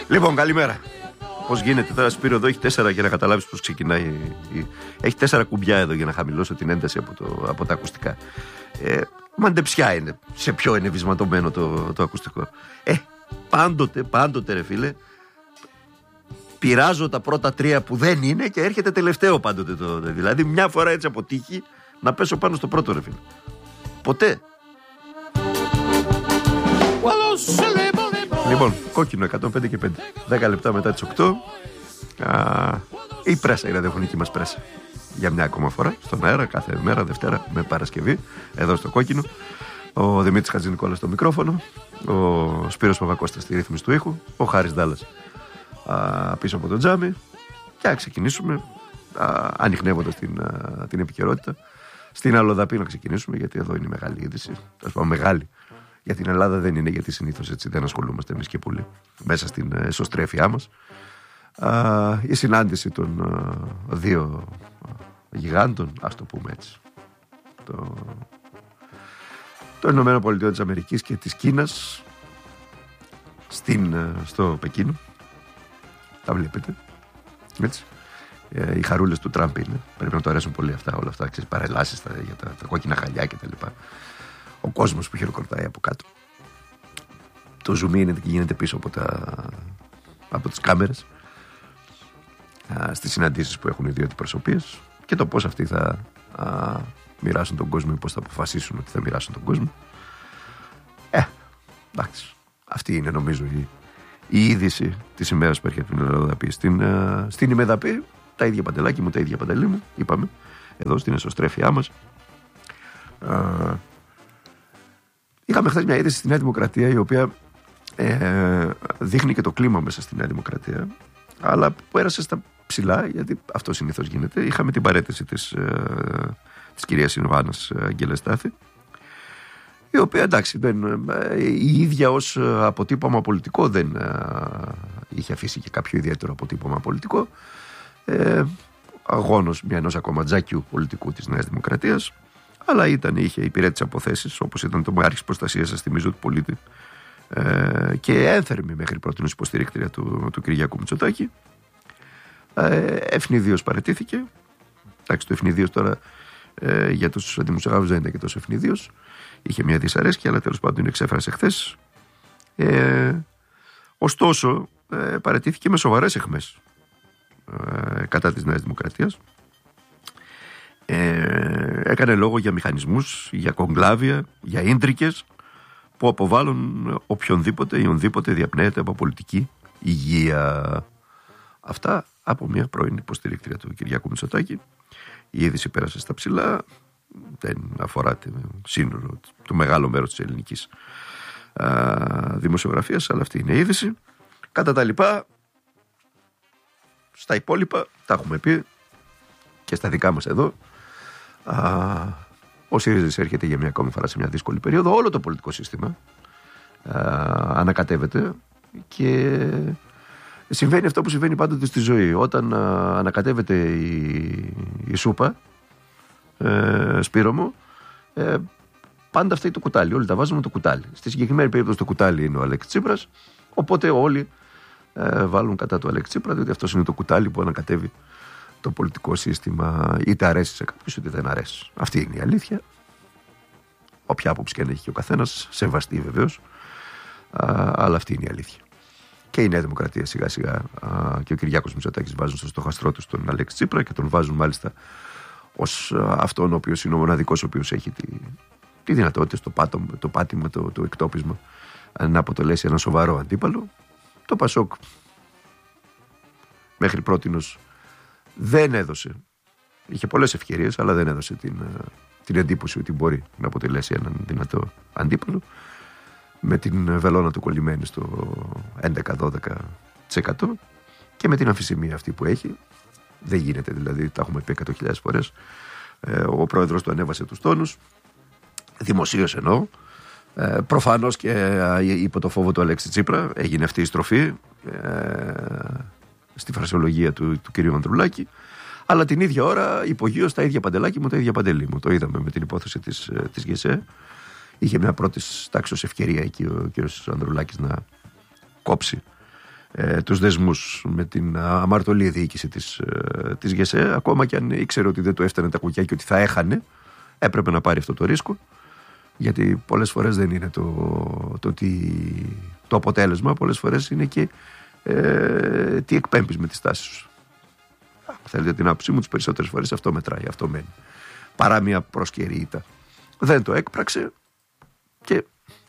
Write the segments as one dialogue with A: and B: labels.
A: Λοιπόν, καλημέρα. Πώς γίνεται τώρα, Σπύρο, εδώ έχει 4 για να καταλάβεις πώς ξεκινάει. Έχει 4 κουμπιά εδώ για να χαμηλώσω την ένταση από τα ακουστικά. Μαντεψιά είναι. Σε ποιο είναι βυσματωμένο το ακουστικό. Πάντοτε ρε φίλε, πειράζω τα πρώτα 3 που δεν είναι και έρχεται τελευταίο πάντοτε δηλαδή μια φορά έτσι από τύχη να πέσω πάνω στο πρώτο ρε φίλε. Ποτέ. Λοιπόν, κόκκινο 105 και 5. 10 λεπτά μετά τις 8. Η πρέσα, η ραδιοφωνική μας πρέσα. Για μια ακόμα φορά, στον αέρα, κάθε μέρα, Δευτέρα με Παρασκευή, εδώ στο κόκκινο. Ο Δημήτρης Χατζηνικόλας στο μικρόφωνο. Ο Σπύρος Παπακώστας στη ρύθμιση του ήχου. Ο Χάρης Ντάλλας πίσω από το τζάμι. Και να ξεκινήσουμε ανιχνεύοντας την επικαιρότητα. Στην Αλλοδαπή να ξεκινήσουμε, γιατί εδώ είναι η μεγάλη είδηση. Θα πω μεγάλη. Για την Ελλάδα δεν είναι, γιατί συνήθως έτσι δεν ασχολούμαστε εμείς και πολύ μέσα στην εσωστρέφειά μας. Η συνάντηση των 2 γιγάντων, ας το πούμε έτσι, των Ηνωμένων Πολιτειών της Αμερικής και της Κίνας στο Πεκίνο. Τα βλέπετε έτσι. Οι χαρούλες του Τραμπ είναι. Πρέπει να του αρέσουν πολύ όλα αυτά, ξέρεις, παρελάσεις για τα κόκκινα χαλιά κτλ. Ο κόσμος που χειροκροτάει από κάτω. Το zoom είναι και γίνεται πίσω από τις κάμερες στις συναντήσεις που έχουν οι 2 αντιπροσωπείες και το πώς αυτοί θα μοιράσουν τον κόσμο ή πώς θα αποφασίσουν ότι θα μοιράσουν τον κόσμο. Εντάξει. Αυτή είναι νομίζω η είδηση της ημέρας που έρχεται την Αλλοδαπή. Στην ημεδαπή τα ίδια παντελάκι μου, τα ίδια παντελή μου, είπαμε, εδώ στην εσωστρέφειά μας. Είχαμε χθες μια είδηση στη Νέα Δημοκρατία, η οποία δείχνει και το κλίμα μέσα στη Νέα Δημοκρατία, αλλά που πέρασε στα ψηλά, γιατί αυτό συνήθως γίνεται. Είχαμε την παραίτηση της κυρίας Ιωάννας Αγγελεστάθη, η οποία εντάξει, η ίδια ως αποτύπωμα πολιτικό δεν είχε αφήσει και κάποιο ιδιαίτερο αποτύπωμα πολιτικό. Αγώνος ενός ακόμα τζάκιου πολιτικού της Νέας Δημοκρατίας, αλλά είχε υπηρέτησε αποθέσεις, όπως ήταν το Μάρχης Προστασίας, σας θυμίζω, του πολίτη, και ένθερμη μέχρι πρώτη υποστηρίκτρια του Κυριάκου Μητσοτάκη. Ευνηδίως παραιτήθηκε. Εντάξει, το ευνηδίως τώρα για τους δημοσιογράφους δεν ήταν και τόσο ευνηδίως. Είχε μια δυσαρέσκεια, αλλά τέλος πάντων την εξέφρασε χθες. Ωστόσο, παραιτήθηκε με σοβαρές αιχμές κατά της Νέας Δημοκρατίας. Έκανε λόγο για μηχανισμούς, για κογκλάβια, για ίντρικες που αποβάλλουν οποιονδήποτε ή ονδήποτε διαπνέεται από πολιτική υγεία. Αυτά από μια πρώην υποστηρίκτρια του Κυριάκου Μητσοτάκη. Η είδηση πέρασε στα ψηλά. Δεν αφορά το σύνολο, το μεγάλο μέρος της ελληνικής δημοσιογραφίας, αλλά αυτή είναι η είδηση. Κατά τα λοιπά, στα υπόλοιπα τα έχουμε πει και στα δικά μας εδώ. Ο ΣΥΡΙΖΑ έρχεται για μια ακόμη φορά σε μια δύσκολη περίοδο. Όλο το πολιτικό σύστημα ανακατεύεται και συμβαίνει αυτό που συμβαίνει πάντοτε στη ζωή. Όταν ανακατεύεται η σούπα, Σπύρο μου, πάντα φταίει το κουτάλι. Όλοι τα βάζουμε το κουτάλι. Στη συγκεκριμένη περίπτωση το κουτάλι είναι ο Αλέξης Τσίπρας, οπότε όλοι βάλουν κατά του Αλέξη Τσίπρα, διότι αυτό είναι το κουτάλι που ανακατεύει το πολιτικό σύστημα, είτε αρέσει σε κάποιους είτε δεν αρέσει. Αυτή είναι η αλήθεια. Όποια άποψη και αν έχει και ο καθένας, σεβαστή βεβαίως, αλλά αυτή είναι η αλήθεια. Και η Νέα Δημοκρατία σιγά σιγά και ο Κυριάκος Μητσοτάκης βάζουν στο στοχαστρό τους τον Αλέξη Τσίπρα και τον βάζουν μάλιστα ως αυτόν ο οποίος είναι ο μοναδικός ο οποίος έχει τη δυνατότητα, το πάτημα, το εκτόπισμα να αποτελέσει ένα σοβαρό αντίπαλο. Το Πασόκ μέχρι πρότινος δεν έδωσε, είχε πολλές ευκαιρίες, αλλά δεν έδωσε την εντύπωση ότι μπορεί να αποτελέσει έναν δυνατό αντίπαλο, με την βελόνα του κολλημένη στο 11-12% και με την αμφισημία αυτή που έχει. Δεν γίνεται, δηλαδή, τα έχουμε πει 100.000 φορές. Ο πρόεδρος του ανέβασε τους τόνους, δημοσίως εννοώ. Προφανώς και υπό το φόβο του Αλέξη Τσίπρα έγινε αυτή η στροφή στη φρασιολογία του κυρίου Ανδρουλάκη, αλλά την ίδια ώρα υπογείως τα ίδια παντελάκι μου, τα ίδια παντελή μου. Το είδαμε με την υπόθεση της ΓΕΣΕ. Είχε μια πρώτη τάξης ευκαιρία εκεί ο κύριος Ανδρουλάκης να κόψει τους δεσμούς με την αμαρτωλή διοίκηση της ΓΕΣΕ, ακόμα και αν ήξερε ότι δεν του έφτανε τα κουκιά και ότι θα έχανε, έπρεπε να πάρει αυτό το ρίσκο, γιατί πολλές φορές δεν είναι το αποτέλεσμα, πολλές φορές είναι και τι εκπέμπεις με τις τάσεις σου. Θέλετε την άποψή μου, τις περισσότερες φορές αυτό μετράει, αυτό μένει, παρά μια προσκαιρή ήττα. Δεν το έκπραξε και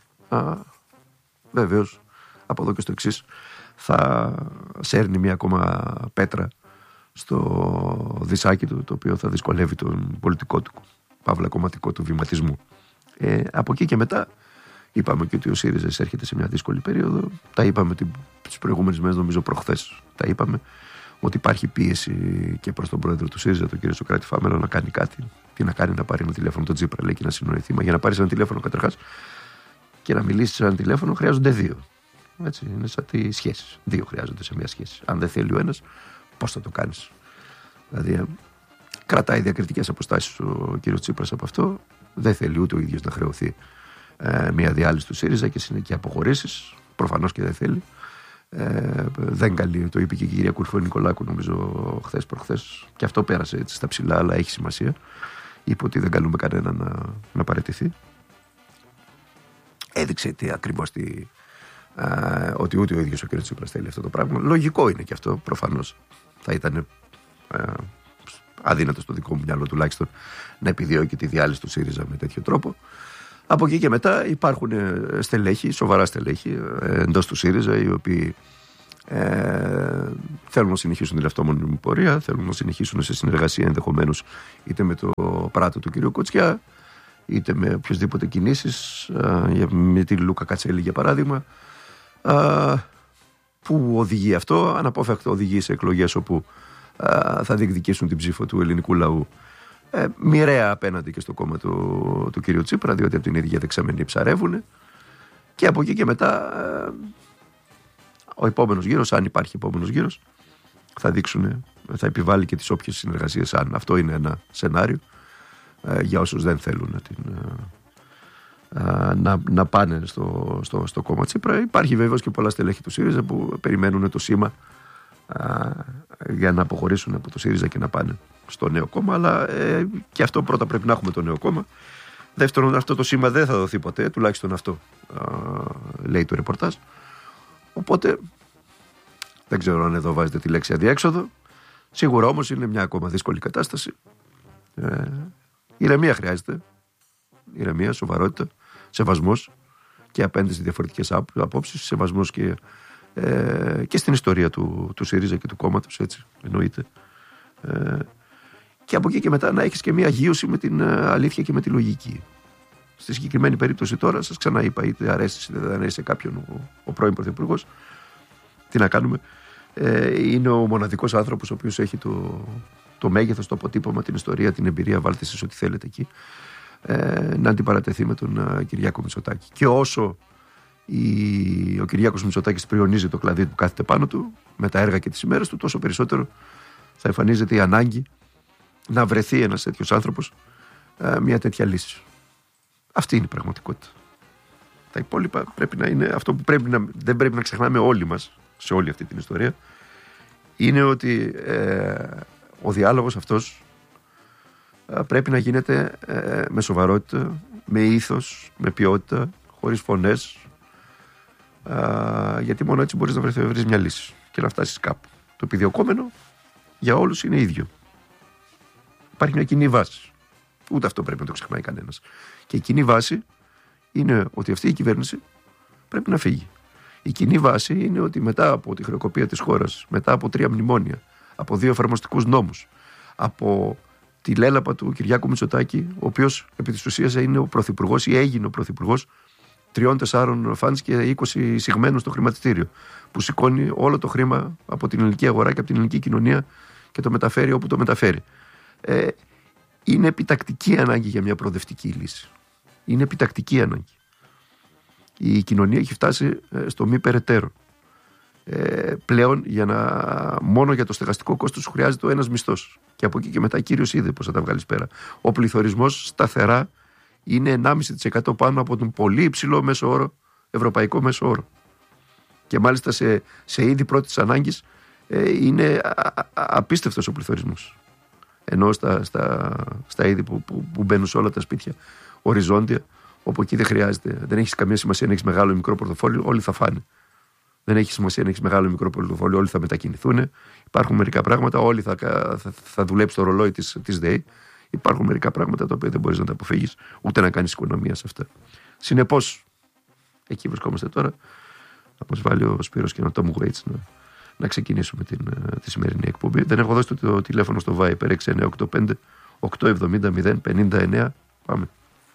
A: βεβαίως από εδώ και στο εξής θα σέρνει μια ακόμα πέτρα στο δισάκι του, το οποίο θα δυσκολεύει τον πολιτικό του, παύλα κομματικό του βηματισμό. Από εκεί και μετά είπαμε και ότι ο ΣΥΡΙΖΑ έρχεται σε μια δύσκολη περίοδο. Τα είπαμε τις προηγούμενες μέρες, νομίζω προχθές τα είπαμε, ότι υπάρχει πίεση και προς τον πρόεδρο του ΣΥΡΙΖΑ, τον κύριο Σωκράτη Φάμελο, να κάνει κάτι. Τι να κάνει, να πάρει ένα τηλέφωνο τον Τσίπρα, λέει, και να συνοηθεί. Μα για να πάρεις ένα τηλέφωνο καταρχάς και να μιλήσεις σε ένα τηλέφωνο χρειάζονται δύο. Έτσι, είναι σαν τις σχέσεις. Δύο χρειάζονται σε μια σχέση. Αν δεν θέλει ο ένας, πώς θα το κάνεις? Δηλαδή, κρατάει διακριτικές αποστάσεις ο κύριος Τσίπρας από αυτό. Δεν θέλει ούτε ο ίδιος να χρεωθεί μια διάλυση του ΣΥΡΙΖΑ και συνεχεία αποχωρήσεις. Προφανώς και δεν θέλει. Δεν καλεί, το είπε και η κυρία Κουρφό-Νικολάκου, νομίζω χθες προχθές, και αυτό πέρασε έτσι στα ψηλά, αλλά έχει σημασία. Είπε ότι δεν καλούμε κανέναν να παραιτηθεί. Έδειξε ακριβώς ότι ούτε ο ίδιος ο κ. Τσίπρας θέλει αυτό το πράγμα. Λογικό είναι και αυτό, προφανώς. Θα ήταν αδύνατο στο δικό μου μυαλό τουλάχιστον να επιδιώκει τη διάλυση του ΣΥΡΙΖΑ με τέτοιο τρόπο. Από εκεί και μετά υπάρχουν στελέχη, σοβαρά στελέχη εντός του ΣΥΡΙΖΑ, οι οποίοι θέλουν να συνεχίσουν τη λαυτόμονη πορεία, θέλουν να συνεχίσουν σε συνεργασία ενδεχομένως είτε με το πράτο του κ. Κοτσιά, είτε με οποιασδήποτε κινήσεις, με τη Λούκα Κατσέλη για παράδειγμα. Που οδηγεί αυτό, αναπόφευκτα οδηγεί σε εκλογές όπου θα διεκδικήσουν την ψήφο του ελληνικού λαού, μοιραία απέναντι και στο κόμμα του κυρίου Τσίπρα, διότι από την ίδια δεξαμενή ψαρεύουν. Και από εκεί και μετά ο επόμενος γύρος, αν υπάρχει επόμενος γύρος, θα επιβάλλει και τις όποιες συνεργασίες, αν αυτό είναι ένα σενάριο για όσους δεν θέλουν να πάνε στο κόμμα Τσίπρα. Υπάρχει βέβαιος και πολλά στελέχη του ΣΥΡΙΖΑ που περιμένουν το σήμα για να αποχωρήσουν από το ΣΥΡΙΖΑ και να πάνε στο νέο κόμμα, αλλά και αυτό πρώτα πρέπει να έχουμε το νέο κόμμα. Δεύτερον, αυτό το σήμα δεν θα δοθεί ποτέ, τουλάχιστον αυτό λέει το ρεπορτάζ. Οπότε δεν ξέρω αν εδώ βάζετε τη λέξη αδιέξοδο. Σίγουρα όμως είναι μια ακόμα δύσκολη κατάσταση. Ηρεμία χρειάζεται. Ηρεμία, σοβαρότητα, σεβασμός και απέναντι στις διαφορετικές απόψεις, σεβασμός και στην ιστορία του ΣΥΡΙΖΑ και του κόμματος, έτσι εννοείται. Και από εκεί και μετά να έχεις και μια αγίωση με την αλήθεια και με τη λογική. Στη συγκεκριμένη περίπτωση τώρα, σας ξαναείπα, είτε αρέσει είτε δεν αρέσει σε κάποιον ο πρώην πρωθυπουργός, τι να κάνουμε, είναι ο μοναδικός άνθρωπος ο οποίος έχει το μέγεθος, το αποτύπωμα, την ιστορία, την εμπειρία, βάλτε εσείς ό,τι θέλετε εκεί, να αντιπαρατεθεί με τον Κυριάκο Μητσοτάκη. Και όσο ο Κυριάκος Μητσοτάκης πριονίζει το κλαδί που κάθεται πάνω του με τα έργα και τις ημέρες του, τόσο περισσότερο θα εμφανίζεται η ανάγκη να βρεθεί ένας τέτοιος άνθρωπος μια τέτοια λύση. Αυτή είναι η πραγματικότητα. Τα υπόλοιπα πρέπει να είναι αυτό που δεν πρέπει να ξεχνάμε όλοι μας σε όλη αυτή την ιστορία, είναι ότι ο διάλογος αυτός πρέπει να γίνεται με σοβαρότητα, με ήθος, με ποιότητα, χωρίς φωνές, γιατί μόνο έτσι μπορείς να βρεις μια λύση και να φτάσεις κάπου. Το επιδιωκόμενο για όλους είναι ίδιο. Υπάρχει μια κοινή βάση. Ούτε αυτό πρέπει να το ξεχνάει κανένας. Και η κοινή βάση είναι ότι αυτή η κυβέρνηση πρέπει να φύγει. Η κοινή βάση είναι ότι μετά από τη χρεοκοπία της χώρας, μετά από 3 μνημόνια, από 2 εφαρμοστικούς νόμους, από τη λέλαπα του Κυριάκου Μητσοτάκη, ο οποίος επί της ουσίας είναι ο πρωθυπουργός ή έγινε ο πρωθυπουργός 3-4 φαντς και 20 σιγμένους στο χρηματιστήριο, που σηκώνει όλο το χρήμα από την ελληνική αγορά και από την ελληνική κοινωνία και το μεταφέρει όπου το μεταφέρει. Είναι επιτακτική ανάγκη για μια προοδευτική λύση. Είναι επιτακτική ανάγκη. Η κοινωνία έχει φτάσει στο μη περαιτέρω. Πλέον μόνο για το στεγαστικό κόστος χρειάζεται ο ένας μισθός. Και από εκεί και μετά κύριος είδε πώς θα τα βγάλεις πέρα. Ο πληθωρισμός σταθερά είναι 1,5% πάνω από τον πολύ υψηλό μέσο όρο, ευρωπαϊκό μέσο όρο. Και μάλιστα σε είδη πρώτης ανάγκης είναι απίστευτος ο πληθωρισμός. Ενώ στα είδη που μπαίνουν σε όλα τα σπίτια οριζόντια, όπου εκεί δεν χρειάζεται, δεν έχει καμία σημασία να έχει μεγάλο ή μικρό πορτοφόλιο, όλοι θα φάνε. Δεν έχει σημασία να έχει μεγάλο ή μικρό πορτοφόλιο, όλοι θα μετακινηθούν. Υπάρχουν μερικά πράγματα, όλοι θα δουλέψει το ρολόι της ΔΕΗ. Υπάρχουν μερικά πράγματα τα οποία δεν μπορείς να τα αποφύγεις, ούτε να κάνεις οικονομία σε αυτά. Συνεπώς, εκεί βρισκόμαστε τώρα. Θα μας βάλει ο Σπύρος και ένα Tom Waits να ξεκινήσουμε τη σημερινή εκπομπή. Δεν έχω δώσει το τηλέφωνο στο Viper 6985 870 059. Πάμε.